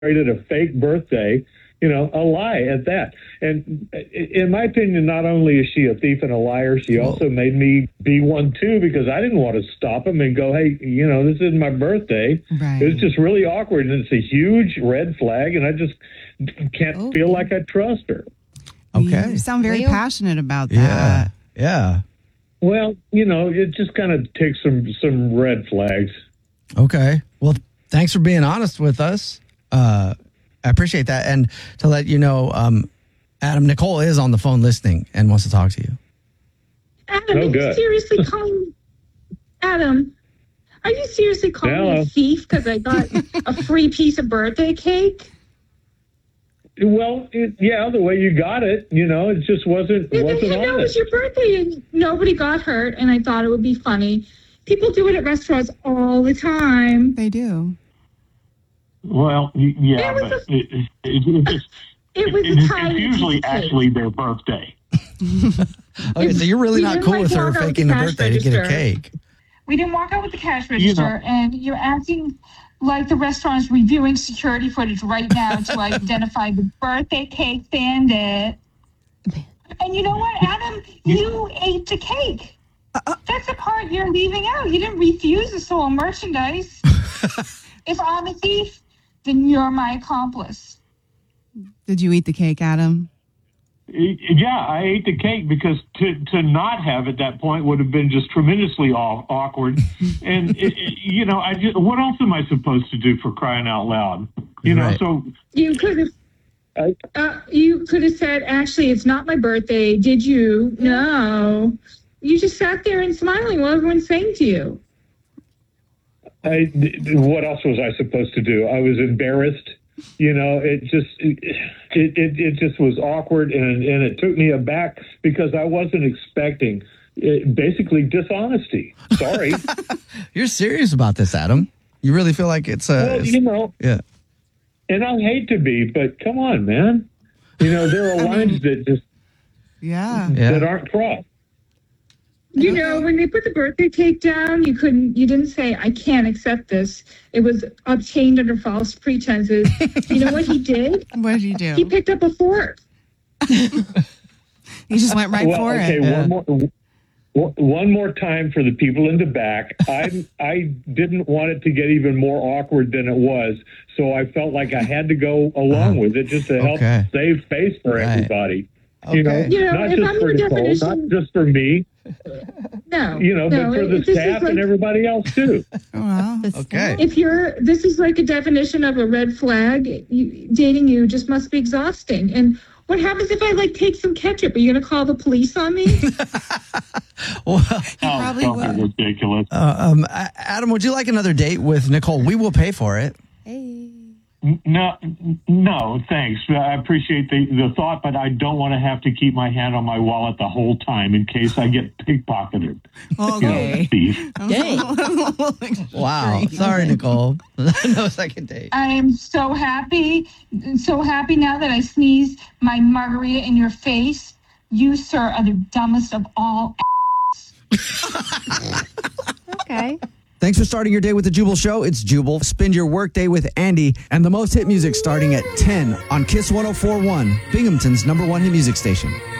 celebrated a fake birthday, a lie at that. And in my opinion, not only is she a thief and a liar, she also made me be one too, because I didn't want to stop him and go, hey, this isn't my birthday. Right. It was just really awkward, and it's a huge red flag, and I just can't feel like I trust her. Okay. You sound very passionate about that. Yeah. Well, it just kind of takes some red flags. Okay. Well, thanks for being honest with us. I appreciate that. And to let you know, Adam, Nicole is on the phone listening and wants to talk to you. Adam, are you seriously calling Adam? Are you seriously calling me a thief because I got a free piece of birthday cake? Well, the way you got it, it just wasn't honest. It was your birthday and nobody got hurt, and I thought it would be funny. People do it at restaurants all the time. They do. Well, yeah, but it's usually actually their birthday. Okay, so you're really not cool with her faking a birthday to get a cake. We didn't walk out with the cash register, and you're acting like the restaurant's reviewing security footage right now to identify the birthday cake bandit. And you know what, Adam? You ate the cake. That's the part you're leaving out. You didn't refuse the stolen merchandise. If I'm a thief, then you're my accomplice. Did you eat the cake, Adam? Yeah, I ate the cake because to not have at that point would have been just tremendously awkward. And, what else am I supposed to do, for crying out loud? So... You could have said, actually, it's not my birthday. Did you? No. You just sat there and smiling while everyone's saying to you. What else was I supposed to do? I was embarrassed. It just was awkward, and it took me aback because I wasn't expecting basically dishonesty. Sorry. You're serious about this, Adam? You really feel like it's yeah. And I hate to be, but come on, man. There are lines that just that aren't crossed. When they put the birthday cake down, you didn't say, I can't accept this. It was obtained under false pretenses. You know what he did? What did he do? He picked up a fork. He just went right for it. One more time for the people in the back. I didn't want it to get even more awkward than it was, so I felt like I had to go along with it just to help save face for everybody. Okay. Not just for Nicole, not just for me. No. But for the staff and everybody else too. Wow. Okay. This is like a definition of a red flag. Dating you just must be exhausting. And what happens if I take some ketchup? Are you going to call the police on me? Well, probably would. Ridiculous. Adam, would you like another date with Nicole? We will pay for it. Hey. No, thanks. I appreciate the thought, but I don't want to have to keep my hand on my wallet the whole time in case I get pickpocketed. Okay. Thief. Wow. Sorry, Nicole. No second date. I am so happy now that I sneezed my margarita in your face. You, sir, are the dumbest of all. Okay. Thanks for starting your day with the Jubal Show. It's Jubal. Spend your workday with Andy and the most hit music starting at 10 on Kiss 104.1, Binghamton's #1 hit music station.